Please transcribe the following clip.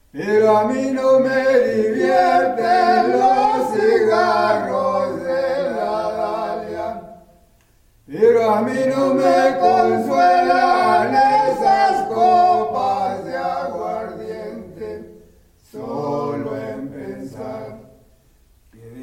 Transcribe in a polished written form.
pero a mí no me divierten los cigarros de la Dalia, pero a mí no me consuelan